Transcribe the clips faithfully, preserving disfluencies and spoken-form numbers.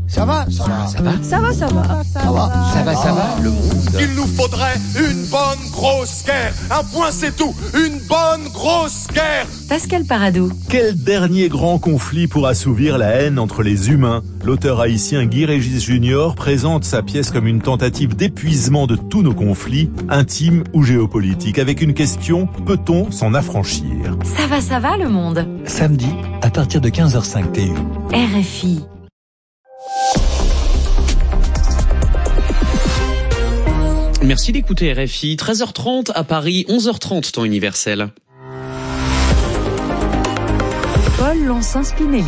Ça va, ça va, ça va, ça va, ça va, ça va, ça va, ça va, le monde. Il nous faudrait une bonne grosse guerre. Un point, c'est tout. Une bonne grosse guerre. Pascal Paradou. Quel dernier grand conflit pour assouvir la haine entre les humains? L'auteur haïtien Guy Régis Junior présente sa pièce comme une tentative d'épuisement de tous nos conflits, intimes ou géopolitiques, avec une question: peut-on s'en affranchir? Ça va, ça va, le monde. Samedi, à partir de quinze heures cinq T U. R F I. Merci d'écouter R F I. treize heures trente à Paris, onze heures trente temps universel. Paul Lonsin-Spinelli.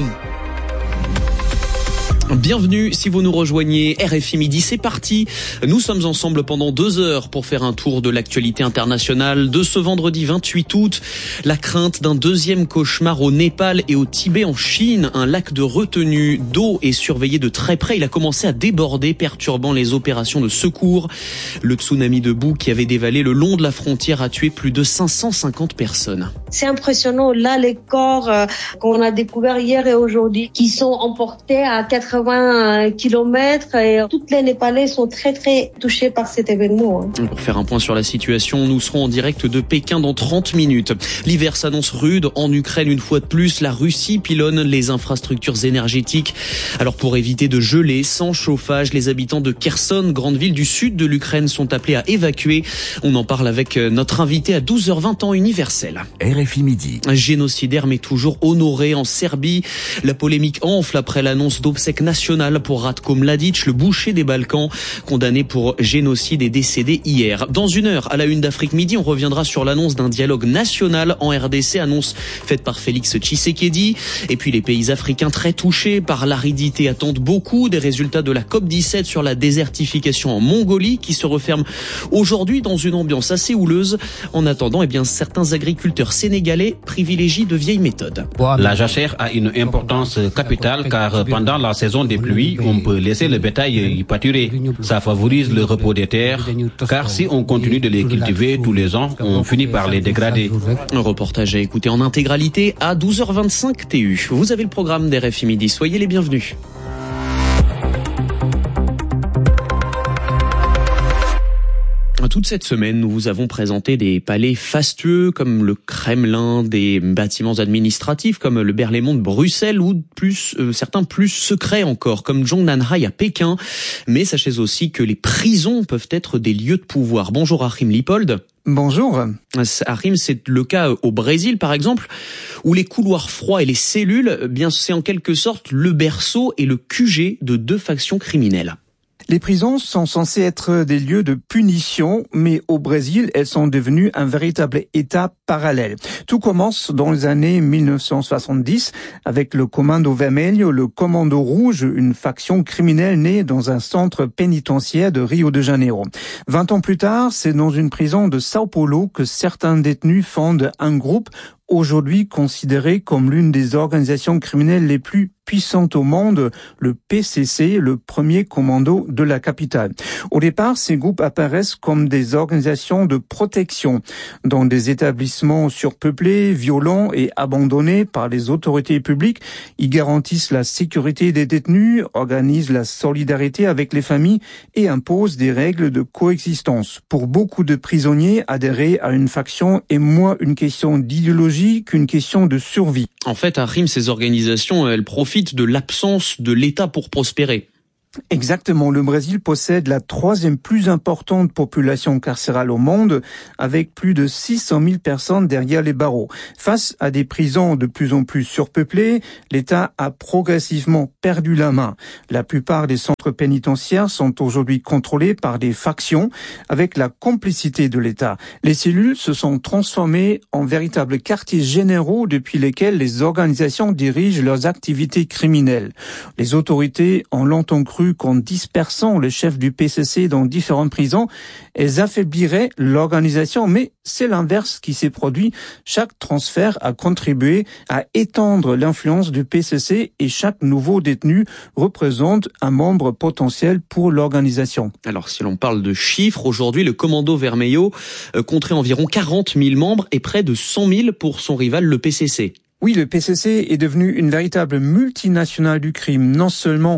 Bienvenue si vous nous rejoignez, R F I Midi, c'est parti. Nous sommes ensemble pendant deux heures pour faire un tour de l'actualité internationale de ce vendredi vingt-huit août. La crainte d'un deuxième cauchemar au Népal et au Tibet en Chine. Un lac de retenue d'eau est surveillé de très près. Il a commencé à déborder, perturbant les opérations de secours. Le tsunami de boue qui avait dévalé le long de la frontière a tué plus de cinq cent cinquante personnes. C'est impressionnant, là, les corps euh, qu'on a découverts hier et aujourd'hui, qui sont emportés à quatre-vingts kilomètres, et toutes les Népalais sont très très touchés par cet événement. Pour faire un point sur la situation, nous serons en direct de Pékin dans trente minutes. L'hiver s'annonce rude en Ukraine une fois de plus. La Russie pilonne les infrastructures énergétiques. Alors pour éviter de geler sans chauffage, les habitants de Kherson, grande ville du sud de l'Ukraine, sont appelés à évacuer. On en parle avec notre invité à douze heures vingt temps universel. R F I Midi. Un génocidaire mais toujours honoré en Serbie. La polémique enfle après l'annonce d'obsèques nationales pour Ratko Mladic, le boucher des Balkans, condamné pour génocide et décédé hier. Dans une heure, à la une d'Afrique Midi, on reviendra sur l'annonce d'un dialogue national en R D C, annonce faite par Félix Tshisekedi. Et puis les pays africains très touchés par l'aridité attendent beaucoup des résultats de la COP dix-sept sur la désertification en Mongolie, qui se referme aujourd'hui dans une ambiance assez houleuse. En attendant, eh bien, certains agriculteurs sénégalais privilégient de vieilles méthodes. La jachère a une importance capitale car pendant la saison des pluies, on peut laisser le bétail y pâturer. Ça favorise le repos des terres, car si on continue de les cultiver tous les ans, on finit par les dégrader. Un reportage à écouter en intégralité à douze heures vingt-cinq T U. Vous avez le programme d'R F I Midi, soyez les bienvenus. Toute cette semaine, nous vous avons présenté des palais fastueux comme le Kremlin, des bâtiments administratifs comme le Berlaymont de Bruxelles ou plus euh, certains plus secrets encore comme Zhongnanhai à Pékin. Mais sachez aussi que les prisons peuvent être des lieux de pouvoir. Bonjour Achim Lippold. Bonjour. Achim, c'est le cas au Brésil par exemple, où les couloirs froids et les cellules, eh bien c'est en quelque sorte le berceau et le Q G de deux factions criminelles. Les prisons sont censées être des lieux de punition, mais au Brésil, elles sont devenues un véritable État parallèle. Tout commence dans les années mille neuf cent soixante-dix avec le Comando Vermelho, le Commando Rouge, une faction criminelle née dans un centre pénitentiaire de Rio de Janeiro. Vingt ans plus tard, c'est dans une prison de Sao Paulo que certains détenus fondent un groupe aujourd'hui considéré comme l'une des organisations criminelles les plus puissantes au monde, le P C C, le premier commando de la capitale. Au départ, ces groupes apparaissent comme des organisations de protection dans des établissements surpeuplés, violents et abandonnés par les autorités publiques. Ils garantissent la sécurité des détenus, organisent la solidarité avec les familles et imposent des règles de coexistence. Pour beaucoup de prisonniers, adhérer à une faction est moins une question d'idéologie qu'une question de survie. En fait, à Rime, ces organisations, elles profitent de l'absence de l'État pour prospérer. Exactement. Le Brésil possède la troisième plus importante population carcérale au monde, avec plus de six cent mille personnes derrière les barreaux. Face à des prisons de plus en plus surpeuplées, l'État a progressivement perdu la main. La plupart des centres pénitentiaires sont aujourd'hui contrôlés par des factions, avec la complicité de l'État. Les cellules se sont transformées en véritables quartiers généraux depuis lesquels les organisations dirigent leurs activités criminelles. Les autorités ont longtemps cru qu'en dispersant le chef du P C C dans différentes prisons, elles affaibliraient l'organisation, mais c'est l'inverse qui s'est produit. Chaque transfert a contribué à étendre l'influence du P C C et chaque nouveau détenu représente un membre potentiel pour l'organisation. Alors, si l'on parle de chiffres, aujourd'hui, le Commando Vermelho compterait environ quarante mille membres et près de cent mille pour son rival, le P C C. Oui, le P C C est devenu une véritable multinationale du crime. Non seulement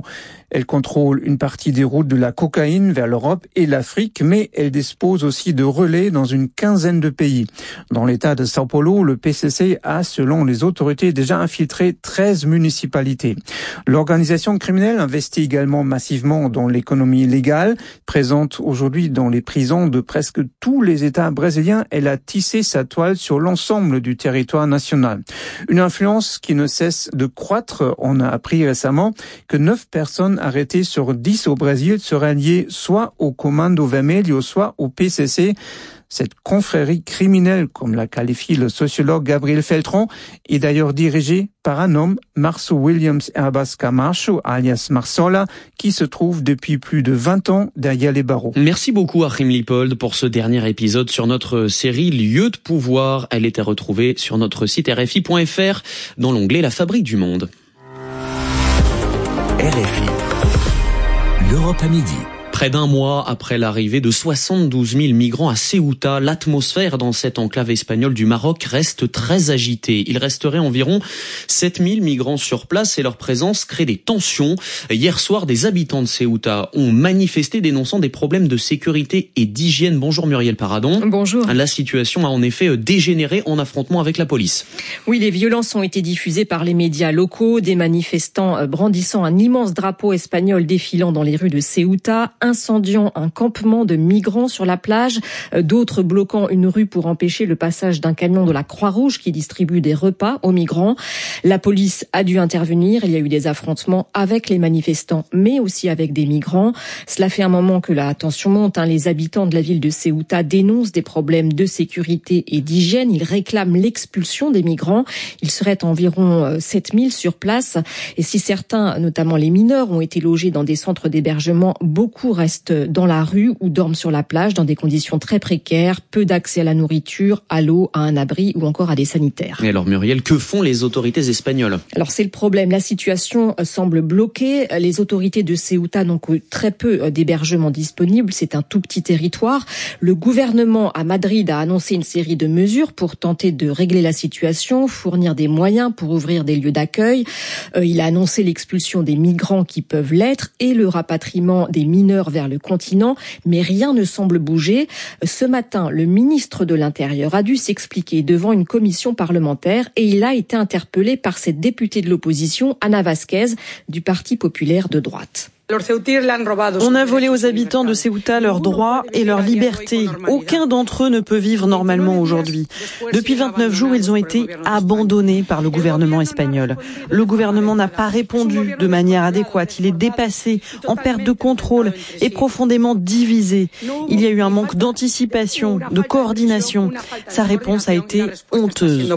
Elle contrôle une partie des routes de la cocaïne vers l'Europe et l'Afrique, mais elle dispose aussi de relais dans une quinzaine de pays. Dans l'état de São Paulo, le P C C a, selon les autorités, déjà infiltré treize municipalités. L'organisation criminelle investit également massivement dans l'économie illégale. Présente aujourd'hui dans les prisons de presque tous les États brésiliens, elle a tissé sa toile sur l'ensemble du territoire national. Une influence qui ne cesse de croître. On a appris récemment que neuf personnes arrêtées sur dix au Brésil seraient liées soit au Comando Vermelho, soit au P C C. Cette confrérie criminelle, comme la qualifie le sociologue Gabriel Feltron, est d'ailleurs dirigée par un homme, Março Williams Herbas Camacho, alias Marsola, qui se trouve depuis plus de vingt ans derrière les barreaux. Merci beaucoup Achim Lippold pour ce dernier épisode sur notre série Lieux de pouvoir. Elle était retrouvée sur notre site R F I point F R dans l'onglet La Fabrique du Monde. R F I, l'Europe à midi. Près d'un mois après l'arrivée de soixante-douze mille migrants à Ceuta, l'atmosphère dans cette enclave espagnole du Maroc reste très agitée. Il resterait environ sept mille migrants sur place et leur présence crée des tensions. Hier soir, des habitants de Ceuta ont manifesté dénonçant des problèmes de sécurité et d'hygiène. Bonjour Muriel Paradon. Bonjour. La situation a en effet dégénéré en affrontement avec la police. Oui, les violences ont été diffusées par les médias locaux, des manifestants brandissant un immense drapeau espagnol défilant dans les rues de Ceuta, incendiant un campement de migrants sur la plage, d'autres bloquant une rue pour empêcher le passage d'un camion de la Croix-Rouge qui distribue des repas aux migrants. La police a dû intervenir, il y a eu des affrontements avec les manifestants, mais aussi avec des migrants. Cela fait un moment que la tension monte, hein. Les habitants de la ville de Ceuta dénoncent des problèmes de sécurité et d'hygiène. Ils réclament l'expulsion des migrants. Il serait environ sept mille sur place. Et si certains, notamment les mineurs, ont été logés dans des centres d'hébergement, beaucoup restent dans la rue ou dorment sur la plage dans des conditions très précaires, peu d'accès à la nourriture, à l'eau, à un abri ou encore à des sanitaires. Et alors Muriel, que font les autorités espagnoles ? Alors c'est le problème, la situation semble bloquée. Les autorités de Ceuta n'ont que très peu d'hébergements disponibles, c'est un tout petit territoire. Le gouvernement à Madrid a annoncé une série de mesures pour tenter de régler la situation, fournir des moyens pour ouvrir des lieux d'accueil. Il a annoncé l'expulsion des migrants qui peuvent l'être et le rapatriement des mineurs vers le continent, mais rien ne semble bouger. Ce matin, le ministre de l'Intérieur a dû s'expliquer devant une commission parlementaire et il a été interpellé par cette députée de l'opposition, Ana Vázquez, du Parti populaire de droite. On a volé aux habitants de Ceuta leurs droits et leur liberté. Aucun d'entre eux ne peut vivre normalement aujourd'hui. Depuis vingt-neuf jours, ils ont été abandonnés par le gouvernement espagnol. Le gouvernement n'a pas répondu de manière adéquate. Il est dépassé, en perte de contrôle et profondément divisé. Il y a eu un manque d'anticipation, de coordination. Sa réponse a été honteuse.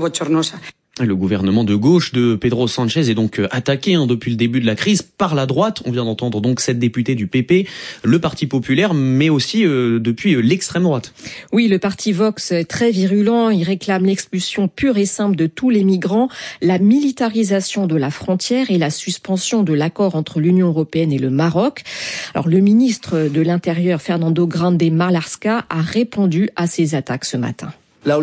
Le gouvernement de gauche de Pedro Sánchez est donc attaqué hein, depuis le début de la crise par la droite. On vient d'entendre donc cette députée du P P, le Parti populaire, mais aussi euh, depuis euh, l'extrême droite. Oui, le parti Vox est très virulent. Il réclame l'expulsion pure et simple de tous les migrants, la militarisation de la frontière et la suspension de l'accord entre l'Union européenne et le Maroc. Alors, le ministre de l'Intérieur, Fernando Grande Marlaska, a répondu à ces attaques ce matin.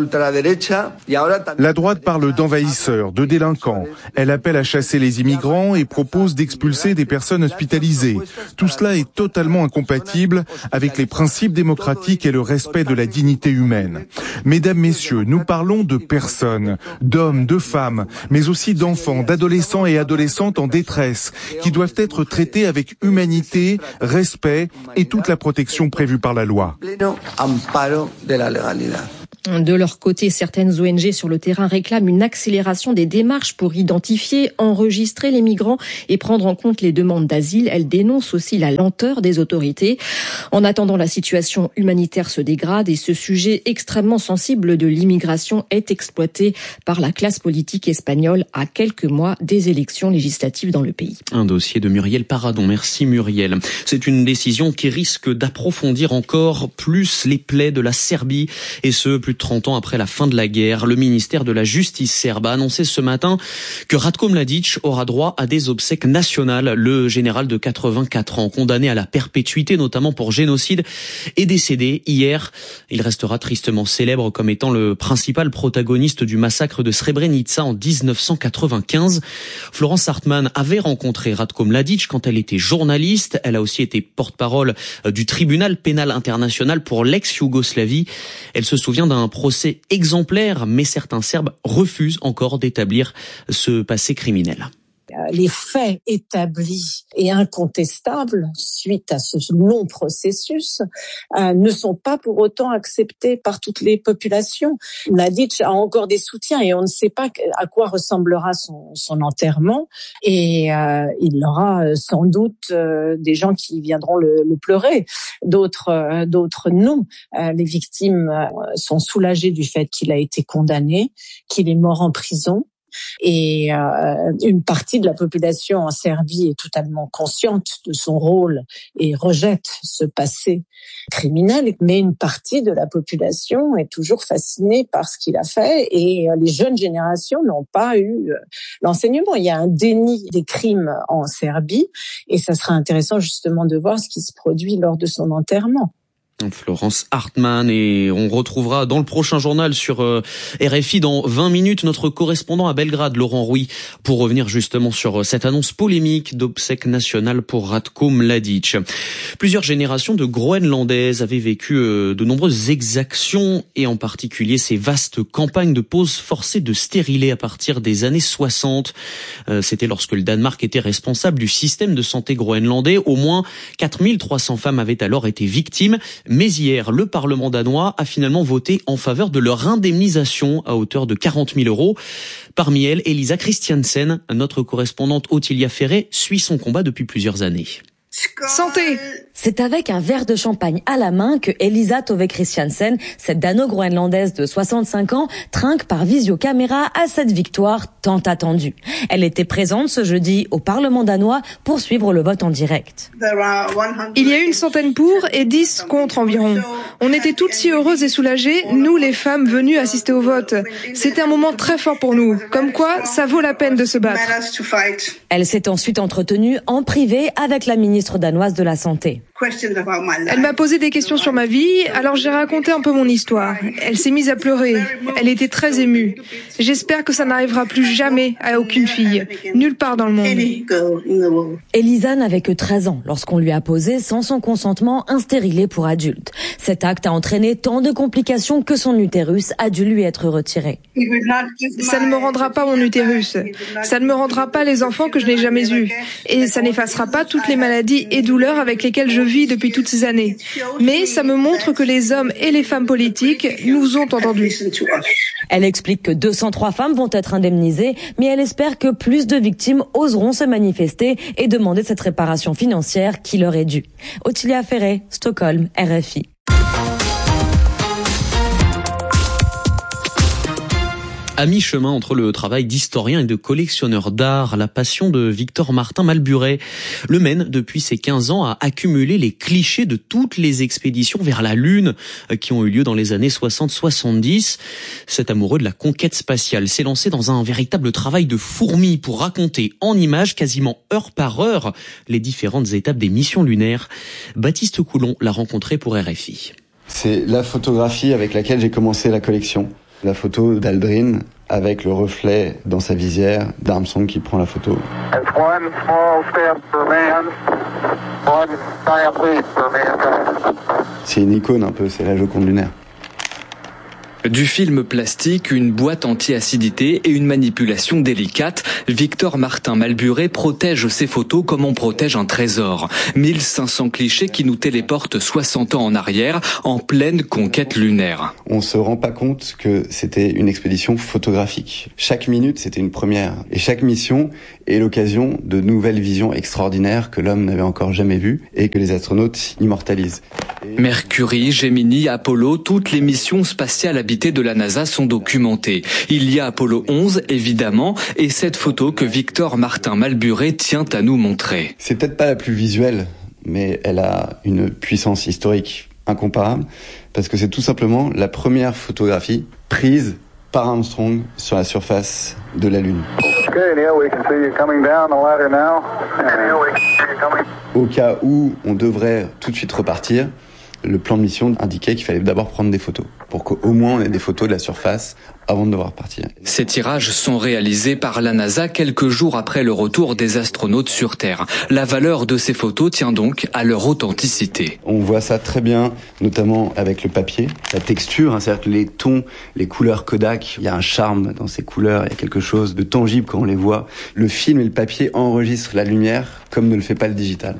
La droite parle d'envahisseurs, de délinquants. Elle appelle à chasser les immigrants et propose d'expulser des personnes hospitalisées. Tout cela est totalement incompatible avec les principes démocratiques et le respect de la dignité humaine. Mesdames, messieurs, nous parlons de personnes, d'hommes, de femmes, mais aussi d'enfants, d'adolescents et adolescentes en détresse, qui doivent être traités avec humanité, respect et toute la protection prévue par la loi. De leur côté, certaines O N G sur le terrain réclament une accélération des démarches pour identifier, enregistrer les migrants et prendre en compte les demandes d'asile. Elles dénoncent aussi la lenteur des autorités. En attendant, la situation humanitaire se dégrade et ce sujet extrêmement sensible de l'immigration est exploité par la classe politique espagnole à quelques mois des élections législatives dans le pays. Un dossier de Muriel Paradon. Merci Muriel. C'est une décision qui risque d'approfondir encore plus les plaies de la Serbie et ce, plus plus de trente ans après la fin de la guerre. Le ministère de la Justice serbe a annoncé ce matin que Ratko Mladic aura droit à des obsèques nationales. Le général de quatre-vingt-quatre ans, condamné à la perpétuité, notamment pour génocide, est décédé hier. Il restera tristement célèbre comme étant le principal protagoniste du massacre de Srebrenica en dix-neuf cent quatre-vingt-quinze. Florence Hartmann avait rencontré Ratko Mladic quand elle était journaliste. Elle a aussi été porte-parole du tribunal pénal international pour l'ex-Yougoslavie. Elle se souvient d'un procès exemplaire, mais certains Serbes refusent encore d'établir ce passé criminel. Les faits établis et incontestables suite à ce long processus euh, ne sont pas pour autant acceptés par toutes les populations. Mladic a encore des soutiens et on ne sait pas à quoi ressemblera son, son enterrement et euh, il aura sans doute euh, des gens qui viendront le, le pleurer, d'autres euh, d'autres non. Euh, les victimes euh, sont soulagées du fait qu'il a été condamné, qu'il est mort en prison. Et euh, une partie de la population en Serbie est totalement consciente de son rôle et rejette ce passé criminel, mais une partie de la population est toujours fascinée par ce qu'il a fait et euh, les jeunes générations n'ont pas eu euh, l'enseignement. Il y a un déni des crimes en Serbie et ça sera intéressant justement de voir ce qui se produit lors de son enterrement. Florence Hartmann, et on retrouvera dans le prochain journal sur euh, R F I dans vingt minutes notre correspondant à Belgrade, Laurent Rouy, pour revenir justement sur cette annonce polémique d'obsèques nationales pour Ratko Mladic. Plusieurs générations de Groenlandaises avaient vécu euh, de nombreuses exactions et en particulier ces vastes campagnes de pose forcée de stérilés à partir des années soixante. Euh, c'était lorsque le Danemark était responsable du système de santé groenlandais. Au moins quatre mille trois cents femmes avaient alors été victimes. Mais hier, le Parlement danois a finalement voté en faveur de leur indemnisation à hauteur de quarante mille euros. Parmi elles, Elisa Christiansen, notre correspondante Ottilia Ferré, suit son combat depuis plusieurs années. Santé! C'est avec un verre de champagne à la main que Elisa Tove Christiansen, cette dano-groenlandaise de soixante-cinq ans, trinque par visiocaméra à cette victoire tant attendue. Elle était présente ce jeudi au Parlement danois pour suivre le vote en direct. Il y a une centaine pour et dix contre environ. On était toutes si heureuses et soulagées, nous les femmes venues assister au vote. C'était un moment très fort pour nous, comme quoi ça vaut la peine de se battre. Elle s'est ensuite entretenue en privé avec la ministre danoise de la Santé. Elle m'a posé des questions sur ma vie, alors j'ai raconté un peu mon histoire. Elle s'est mise à pleurer. Elle était très émue. J'espère que ça n'arrivera plus jamais à aucune fille, nulle part dans le monde. Elisa n'avait que treize ans lorsqu'on lui a posé, sans son consentement, un stérilet pour adulte. Cet acte a entraîné tant de complications que son utérus a dû lui être retiré. Ça ne me rendra pas mon utérus. Ça ne me rendra pas les enfants que je n'ai jamais eus. Et ça n'effacera pas toutes les maladies et douleurs avec lesquelles je vis depuis toutes ces années. Mais ça me montre que les hommes et les femmes politiques nous ont entendus. Elle explique que deux cent trois femmes vont être indemnisées, mais elle espère que plus de victimes oseront se manifester et demander cette réparation financière qui leur est due. Ottilia Ferré, Stockholm, R F I. À mi-chemin entre le travail d'historien et de collectionneur d'art, la passion de Victor Martin Malburet le mène depuis ses quinze ans à accumuler les clichés de toutes les expéditions vers la Lune qui ont eu lieu dans les années soixante soixante-dix. Cet amoureux de la conquête spatiale s'est lancé dans un véritable travail de fourmi pour raconter en images, quasiment heure par heure, les différentes étapes des missions lunaires. Baptiste Coulon l'a rencontré pour R F I. C'est la photographie avec laquelle j'ai commencé la collection. La photo d'Aldrin avec le reflet dans sa visière d'Armstrong qui prend la photo. C'est une icône un peu, c'est la Joconde lunaire. Du film plastique, une boîte anti-acidité et une manipulation délicate, Victor Martin Malburet protège ses photos comme on protège un trésor. mille cinq cents clichés qui nous téléportent soixante ans en arrière, en pleine conquête lunaire. On se rend pas compte que c'était une expédition photographique. Chaque minute, c'était une première. Et chaque mission est l'occasion de nouvelles visions extraordinaires que l'homme n'avait encore jamais vues et que les astronautes immortalisent. Mercury, Gemini, Apollo, toutes les missions spatiales habitées de la NASA sont documentées. Il y a Apollo onze, évidemment, et cette photo que Victor Martin Malburet tient à nous montrer. C'est peut-être pas la plus visuelle, mais elle a une puissance historique incomparable, parce que c'est tout simplement la première photographie prise par Armstrong sur la surface de la Lune. Au cas où on devrait tout de suite repartir, le plan de mission indiquait qu'il fallait d'abord prendre des photos, pour qu'au moins on ait des photos de la surface avant de devoir partir. Ces tirages sont réalisés par la NASA quelques jours après le retour des astronautes sur Terre. La valeur de ces photos tient donc à leur authenticité. On voit ça très bien, notamment avec le papier. La texture, hein, c'est-à-dire que les tons, les couleurs Kodak, il y a un charme dans ces couleurs, il y a quelque chose de tangible quand on les voit. Le film et le papier enregistrent la lumière comme ne le fait pas le digital.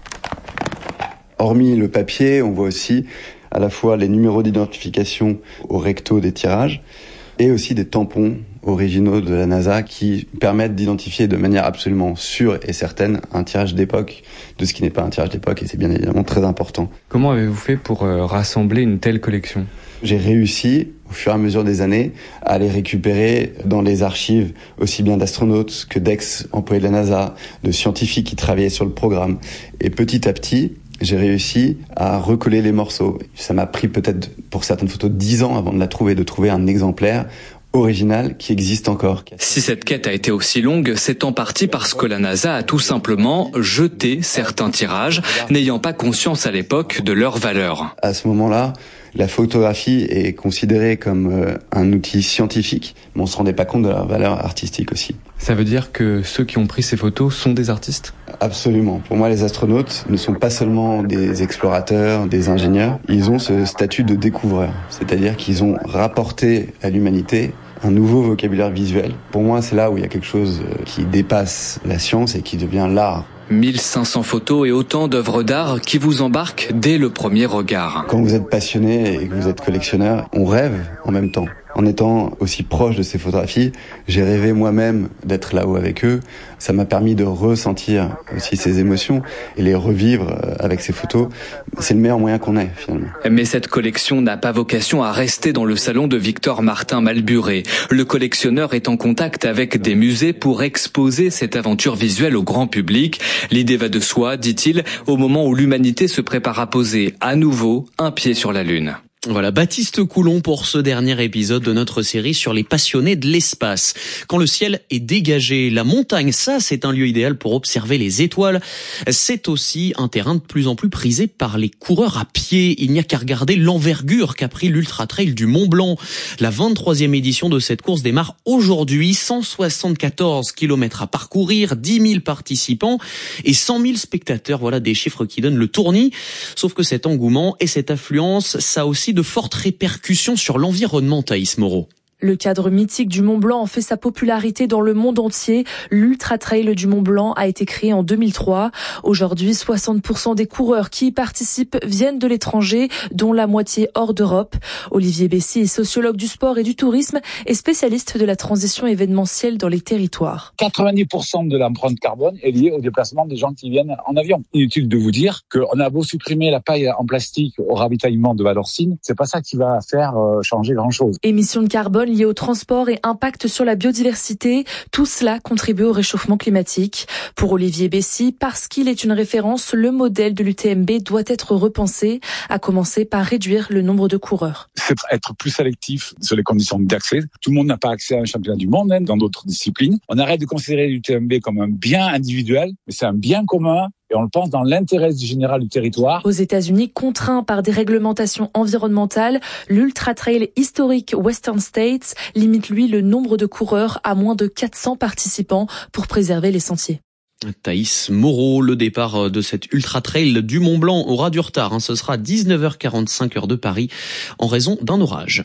Hormis le papier, on voit aussi à la fois les numéros d'identification au recto des tirages et aussi des tampons originaux de la NASA qui permettent d'identifier de manière absolument sûre et certaine un tirage d'époque de ce qui n'est pas un tirage d'époque, et c'est bien évidemment très important. Comment avez-vous fait pour euh, rassembler une telle collection ? J'ai réussi, au fur et à mesure des années, à les récupérer dans les archives aussi bien d'astronautes que d'ex-employés de la NASA, de scientifiques qui travaillaient sur le programme. Et petit à petit, j'ai réussi à recoller les morceaux. Ça m'a pris peut-être, pour certaines photos, dix ans avant de la trouver, de trouver un exemplaire original qui existe encore. Si cette quête a été aussi longue, c'est en partie parce que la NASA a tout simplement jeté certains tirages, n'ayant pas conscience à l'époque de leur valeur. À ce moment-là, la photographie est considérée comme euh, un outil scientifique, mais on se rendait pas compte de leur valeur artistique aussi. Ça veut dire que ceux qui ont pris ces photos sont des artistes ? Absolument. Pour moi, les astronautes ne sont pas seulement des explorateurs, des ingénieurs. Ils ont ce statut de découvreurs. C'est-à-dire qu'ils ont rapporté à l'humanité un nouveau vocabulaire visuel. Pour moi, c'est là où il y a quelque chose qui dépasse la science et qui devient l'art. mille cinq cents photos et autant d'œuvres d'art qui vous embarquent dès le premier regard. Quand vous êtes passionné et que vous êtes collectionneur, on rêve en même temps. En étant aussi proche de ces photographies, j'ai rêvé moi-même d'être là-haut avec eux. Ça m'a permis de ressentir aussi ces émotions et les revivre avec ces photos. C'est le meilleur moyen qu'on ait, finalement. Mais cette collection n'a pas vocation à rester dans le salon de Victor Martin Malburé. Le collectionneur est en contact avec des musées pour exposer cette aventure visuelle au grand public. L'idée va de soi, dit-il, au moment où l'humanité se prépare à poser à nouveau un pied sur la Lune. Voilà, Baptiste Coulon pour ce dernier épisode de notre série sur les passionnés de l'espace. Quand le ciel est dégagé, la montagne, ça c'est un lieu idéal pour observer les étoiles. C'est aussi un terrain de plus en plus prisé par les coureurs à pied. Il n'y a qu'à regarder l'envergure qu'a pris l'Ultra Trail du Mont Blanc. La vingt-troisième édition de cette course démarre aujourd'hui. cent soixante-quatorze kilomètres à parcourir, dix mille participants et cent mille spectateurs. Voilà des chiffres qui donnent le tournis. Sauf que cet engouement et cette affluence, ça a aussi de fortes répercussions sur l'environnement, Thaïs Moreau. Le cadre mythique du Mont Blanc fait sa popularité dans le monde entier. L'Ultra Trail du Mont Blanc a été créé en deux mille trois. Aujourd'hui, soixante pour cent des coureurs qui y participent viennent de l'étranger, dont la moitié hors d'Europe. Olivier Bessy est sociologue du sport et du tourisme et spécialiste de la transition événementielle dans les territoires. quatre-vingt-dix pour cent de l'empreinte carbone est liée au déplacement des gens qui viennent en avion. Inutile de vous dire qu'on a beau supprimer la paille en plastique au ravitaillement de Valorcine, c'est pas ça qui va faire changer grand-chose. Émissions de carbone liées au transport et impact sur la biodiversité, tout cela contribue au réchauffement climatique. Pour Olivier Bessy, parce qu'il est une référence, le modèle de l'U T M B doit être repensé, à commencer par réduire le nombre de coureurs. C'est être plus sélectif sur les conditions d'accès. Tout le monde n'a pas accès à un championnat du monde, hein, dans d'autres disciplines. On arrête de considérer l'U T M B comme un bien individuel, mais c'est un bien commun. Et on le pense dans l'intérêt général du territoire. Aux États-Unis, contraint par des réglementations environnementales, l'Ultra Trail historique Western States limite lui le nombre de coureurs à moins de quatre cents participants pour préserver les sentiers. Thaïs Moreau, le départ de cette Ultra Trail du Mont Blanc aura du retard. Hein. Ce sera dix-neuf heures quarante-cinq heure de Paris en raison d'un orage.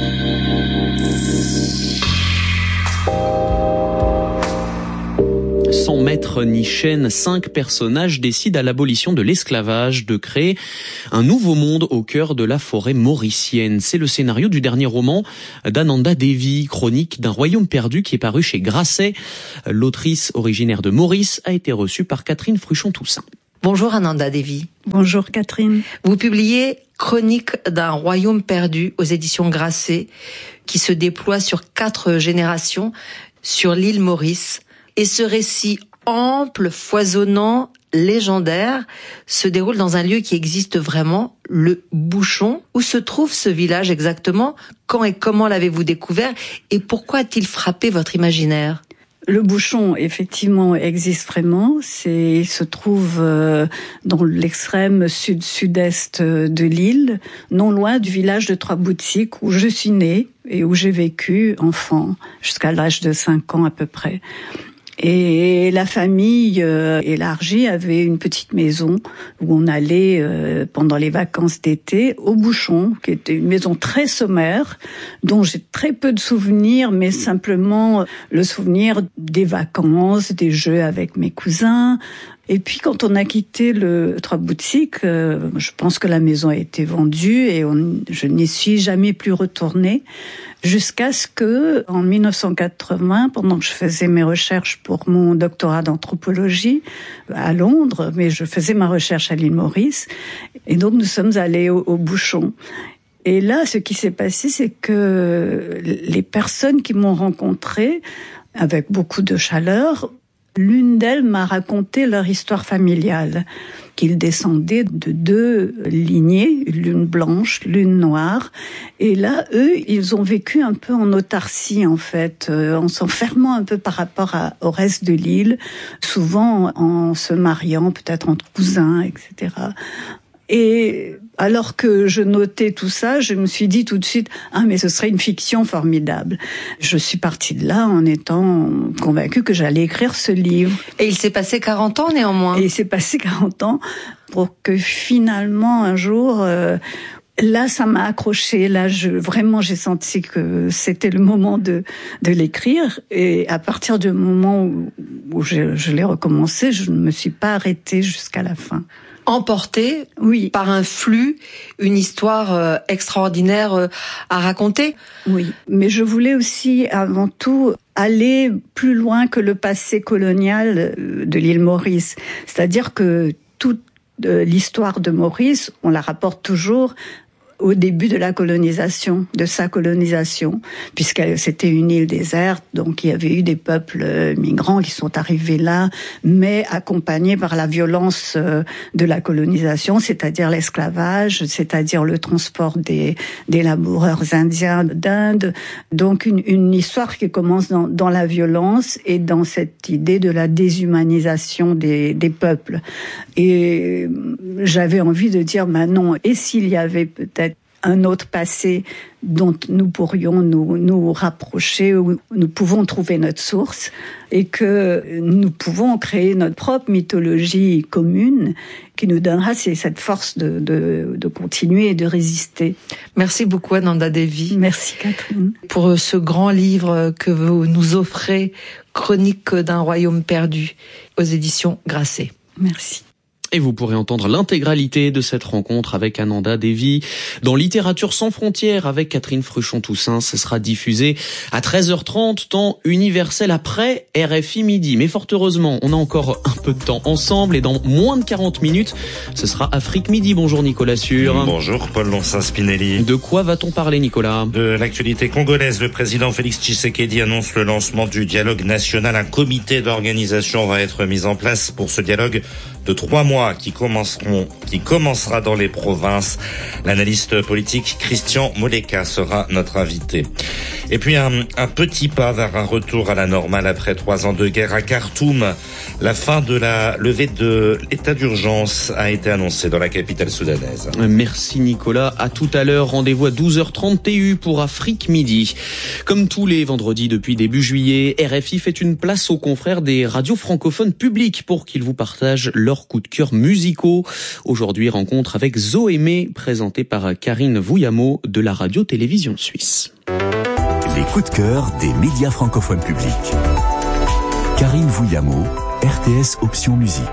Sans maître ni chaîne, cinq personnages décident à l'abolition de l'esclavage de créer un nouveau monde au cœur de la forêt mauricienne. C'est le scénario du dernier roman d'Ananda Devi, chronique d'un royaume perdu, qui est paru chez Grasset. L'autrice originaire de Maurice a été reçue par Catherine Fruchon-Toussaint. Bonjour Ananda Devi. Bonjour Catherine. Vous publiez Chronique d'un royaume perdu aux éditions Grasset, qui se déploie sur quatre générations sur l'île Maurice. Et ce récit ample, foisonnant, légendaire se déroule dans un lieu qui existe vraiment, le Bouchon. Où se trouve ce village exactement? Quand et comment l'avez-vous découvert? Et pourquoi a-t-il frappé votre imaginaire? Le Bouchon, effectivement, existe vraiment. C'est, il se trouve euh, dans l'extrême sud-sud-est de l'île, non loin du village de Trois-Boutiques où je suis née et où j'ai vécu enfant, jusqu'à l'âge de cinq ans à peu près. Et la famille euh, élargie avait une petite maison où on allait euh, pendant les vacances d'été au Bouchon, qui était une maison très sommaire, dont j'ai très peu de souvenirs, mais simplement le souvenir des vacances, des jeux avec mes cousins. Et puis quand on a quitté le Trois-Boutiques, euh, je pense que la maison a été vendue et on, je n'y suis jamais plus retournée. Jusqu'à ce que, en mille neuf cent quatre-vingts, pendant que je faisais mes recherches pour mon doctorat d'anthropologie à Londres, mais je faisais ma recherche à l'île Maurice, et donc nous sommes allés au, au Bouchon. Et là, ce qui s'est passé, c'est que les personnes qui m'ont rencontrée, avec beaucoup de chaleur, l'une d'elles m'a raconté leur histoire familiale, qu'ils descendaient de deux lignées, l'une blanche, l'une noire. Et là, eux, ils ont vécu un peu en autarcie, en fait, euh, en s'enfermant un peu par rapport à, au reste de l'île, souvent en se mariant, peut-être entre cousins, et cetera. Et alors que je notais tout ça, je me suis dit tout de suite, ah mais ce serait une fiction formidable. Je suis partie de là en étant convaincue que j'allais écrire ce livre. Et il s'est passé quarante ans néanmoins. Et il s'est passé quarante ans pour que finalement un jour, euh, là ça m'a accroché. Là je, vraiment j'ai senti que c'était le moment de, de l'écrire. Et à partir du moment où, où je, je l'ai recommencé, je ne me suis pas arrêtée jusqu'à la fin. Emporté oui. par un flux, une histoire euh, extraordinaire euh, à raconter. Oui, mais je voulais aussi avant tout aller plus loin que le passé colonial de l'île Maurice. C'est-à-dire que toute euh, l'histoire de Maurice, on la rapporte toujours au début de la colonisation, de sa colonisation, puisque c'était une île déserte, donc il y avait eu des peuples migrants qui sont arrivés là, mais accompagnés par la violence de la colonisation, c'est-à-dire l'esclavage, c'est-à-dire le transport des, des laboureurs indiens d'Inde. Donc une, une histoire qui commence dans, dans la violence et dans cette idée de la déshumanisation des, des peuples. Et j'avais envie de dire, bah non, et s'il y avait peut-être un autre passé dont nous pourrions nous, nous rapprocher, où nous pouvons trouver notre source et que nous pouvons créer notre propre mythologie commune qui nous donnera cette force de, de, de continuer et de résister. Merci beaucoup Ananda Devi. Merci Catherine. Pour ce grand livre que vous nous offrez, Chronique d'un royaume perdu, aux éditions Grasset. Merci. Et vous pourrez entendre l'intégralité de cette rencontre avec Ananda Devi dans Littérature sans frontières avec Catherine Fruchon-Toussaint. Ce sera diffusé à treize heures trente, temps universel après R F I Midi. Mais fort heureusement, on a encore un peu de temps ensemble et dans moins de quarante minutes, ce sera Afrique Midi. Bonjour Nicolas Sûr. Bonjour Paul Lonsin-Spinelli. De quoi va-t-on parler Nicolas? De l'actualité congolaise. Le président Félix Tshisekedi annonce le lancement du dialogue national. Un comité d'organisation va être mis en place pour ce dialogue de trois mois qui commenceront, qui commencera dans les provinces. L'analyste politique Christian Moleka sera notre invité. Et puis un, un petit pas vers un retour à la normale après trois ans de guerre à Khartoum. La fin de la levée de l'état d'urgence a été annoncée dans la capitale soudanaise. Merci Nicolas. À tout à l'heure. Rendez-vous à douze heures trente T U pour Afrique Midi. Comme tous les vendredis depuis début juillet, R F I fait une place aux confrères des radios francophones publiques pour qu'ils vous partagent leurs coups de cœur musicaux. Aujourd'hui, rencontre avec Zoémé, présentée par Karine Vouillamo de la radio-télévision suisse. Les coups de cœur des médias francophones publics. Karine Vouillamo, R T S Option Musique.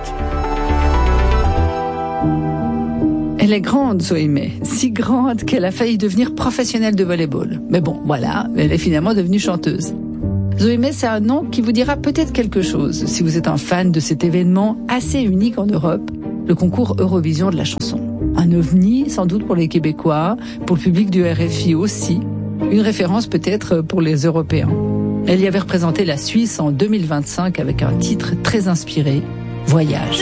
Elle est grande, Zoémé, si grande qu'elle a failli devenir professionnelle de volley-ball. Mais bon, voilà, elle est finalement devenue chanteuse. Zoémé, c'est un nom qui vous dira peut-être quelque chose si vous êtes un fan de cet événement assez unique en Europe, le concours Eurovision de la chanson. Un ovni, sans doute pour les Québécois, pour le public du R F I aussi, une référence peut-être pour les Européens. Elle y avait représenté la Suisse en deux mille vingt-cinq avec un titre très inspiré, Voyage.